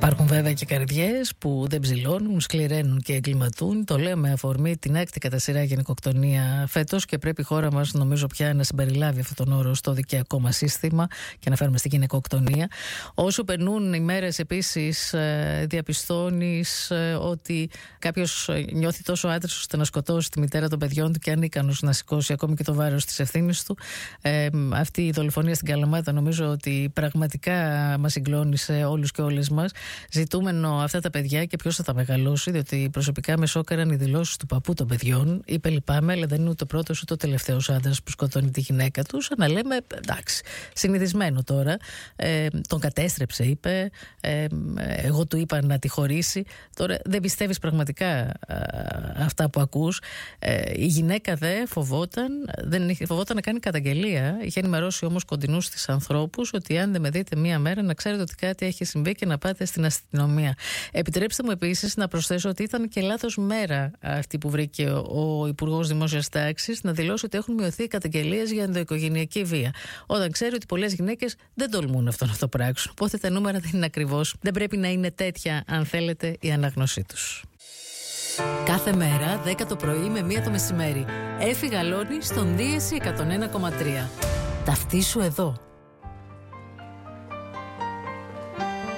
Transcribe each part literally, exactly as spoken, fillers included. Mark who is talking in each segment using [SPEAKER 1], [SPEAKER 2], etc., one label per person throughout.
[SPEAKER 1] Υπάρχουν βέβαια και καρδιές που δεν ψηλώνουν, σκληραίνουν και εγκληματούν. Το λέω με αφορμή την έκτη κατά σειρά γενικοκτονία φέτος και πρέπει η χώρα μας, νομίζω, πια να συμπεριλάβει αυτόν τον όρο στο δικαιακό μας σύστημα και να φέρουμε στην γυναικοκτονία. Όσο περνούν οι μέρες, επίσης, διαπιστώνεις ότι κάποιος νιώθει τόσο άτρης ώστε να σκοτώσει τη μητέρα των παιδιών του και ανίκανος να σηκώσει ακόμη και το βάρος της ευθύνης του. Ε, αυτή η δολοφονία στην Καλαμάτα νομίζω ότι πραγματικά μας συγκλώνησε όλους και όλες μας. Ζητούμενο αυτά τα παιδιά και ποιος θα τα μεγαλώσει, διότι προσωπικά με σόκαραν οι δηλώσεις του παππού των παιδιών. Είπε λυπάμαι, αλλά δεν είναι ούτε ο πρώτος ούτε ο τελευταίος άντρας που σκοτώνει τη γυναίκα του. Σαν να λέμε, εντάξει, συνηθισμένο τώρα. Ε, τον κατέστρεψε, είπε. Ε, εγώ του είπα να τη χωρίσει. Τώρα δεν πιστεύεις πραγματικά α, αυτά που ακούς. Ε, η γυναίκα δε φοβόταν, δεν φοβόταν να κάνει καταγγελία. Είχε ενημερώσει όμως κοντινούς της ανθρώπους ότι αν δεν με δείτε μία μέρα, να ξέρετε ότι κάτι έχει συμβεί και να πάτε στην αστυνομία. Επιτρέψτε μου επίσης να προσθέσω ότι ήταν και λάθος μέρα αυτή που βρήκε ο Υπουργός Δημόσιας Τάξης να δηλώσει ότι έχουν μειωθεί οι καταγγελίες για ενδοοικογενειακή βία. Όταν ξέρει ότι πολλές γυναίκες δεν τολμούν αυτό να το πράξουν. Οπότε τα νούμερα δεν είναι ακριβώς. Δεν πρέπει να είναι τέτοια, αν θέλετε, η ανάγνωσή τους. Κάθε μέρα, δέκα το πρωί με μία το μεσημέρι. Έφυγα Λόνι στον Δίεση εκατόν ένα κόμμα τρία. Ταυτίσου εδώ.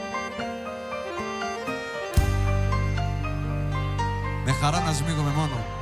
[SPEAKER 2] Με χαρά να σμίγομαι μόνο.